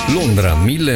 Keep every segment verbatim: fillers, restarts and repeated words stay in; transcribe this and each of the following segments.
Londra,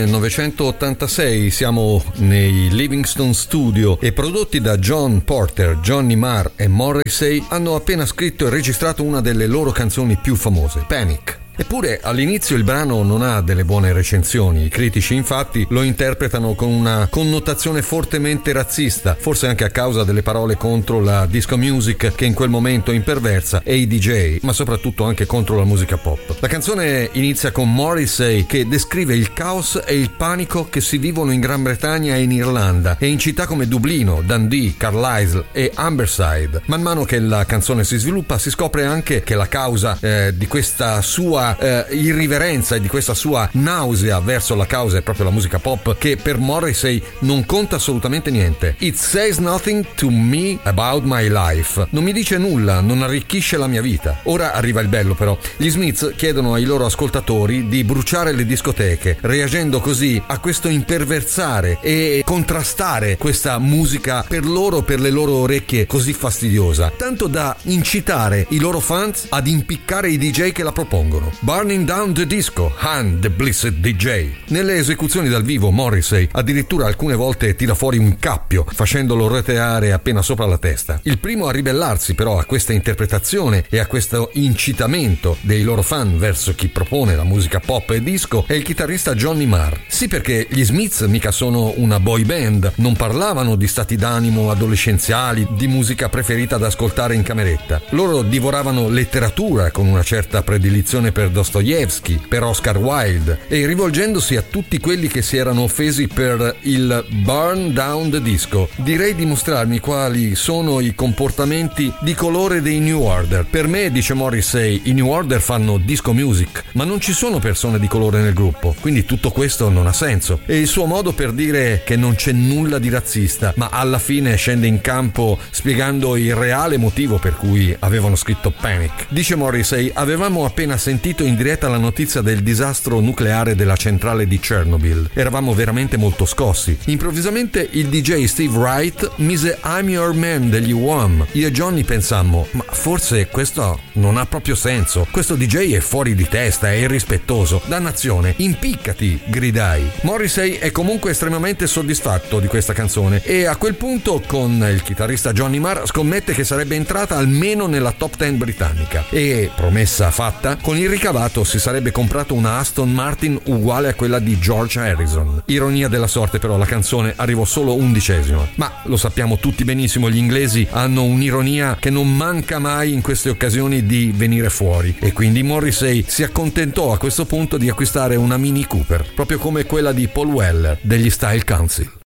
millenovecentottantasei, siamo nei Livingston Studio e prodotti da John Porter, Johnny Marr e Morrissey hanno appena scritto e registrato una delle loro canzoni più famose, Panic. Eppure all'inizio il brano non ha delle buone recensioni, i critici infatti lo interpretano con una connotazione fortemente razzista, forse anche a causa delle parole contro la disco music che in quel momento imperversa e i D J, ma soprattutto anche contro la musica pop. La canzone inizia con Morrissey che descrive il caos e il panico che si vivono in Gran Bretagna e in Irlanda e in città come Dublino, Dundee, Carlisle e Amberside. Man mano che la canzone si sviluppa si scopre anche che la causa eh, di questa sua Uh, irriverenza e di questa sua nausea verso la causa è proprio la musica pop, che per Morrissey non conta assolutamente niente. It says nothing to me about my life. Non mi dice nulla, non arricchisce la mia vita. Ora arriva il bello però. Gli Smiths chiedono ai loro ascoltatori di bruciare le discoteche, reagendo così a questo imperversare e contrastare questa musica per loro, per le loro orecchie così fastidiosa, tanto da incitare i loro fans ad impiccare i D J che la propongono. Burning Down the Disco, Han the Blessed D J. Nelle esecuzioni dal vivo Morrissey addirittura alcune volte tira fuori un cappio facendolo roteare appena sopra la testa. Il primo a ribellarsi però a questa interpretazione e a questo incitamento dei loro fan verso chi propone la musica pop e disco è il chitarrista Johnny Marr. Sì, perché gli Smiths mica sono una boy band, non parlavano di stati d'animo adolescenziali, di musica preferita da ascoltare in cameretta. Loro divoravano letteratura con una certa predilizione per Dostoevsky, per Oscar Wilde, e rivolgendosi a tutti quelli che si erano offesi per il Burn Down the Disco, direi di mostrarmi quali sono i comportamenti di colore dei New Order. Per me, dice Morrissey, i New Order fanno disco music, ma non ci sono persone di colore nel gruppo, quindi tutto questo non ha senso. E il suo modo per dire che non c'è nulla di razzista, ma alla fine scende in campo spiegando il reale motivo per cui avevano scritto Panic. Dice Morrissey: avevamo appena sentito in diretta la notizia del disastro nucleare della centrale di Chernobyl. Eravamo veramente molto scossi. Improvvisamente il D J Steve Wright mise I'm Your Man degli Wham. Io e Johnny pensammo: ma forse questo non ha proprio senso. Questo D J è fuori di testa, è irrispettoso. Dannazione, impiccati, gridai. Morrissey è comunque estremamente soddisfatto di questa canzone e a quel punto con il chitarrista Johnny Marr scommette che sarebbe entrata almeno nella top dieci britannica. E, promessa fatta, con il ricavato si sarebbe comprato una Aston Martin uguale a quella di George Harrison. Ironia della sorte però, la canzone arrivò solo undicesima. Ma lo sappiamo tutti benissimo, gli inglesi hanno un'ironia che non manca mai in queste occasioni di venire fuori, e quindi Morrissey si accontentò a questo punto di acquistare una Mini Cooper, proprio come quella di Paul Weller degli Style Council.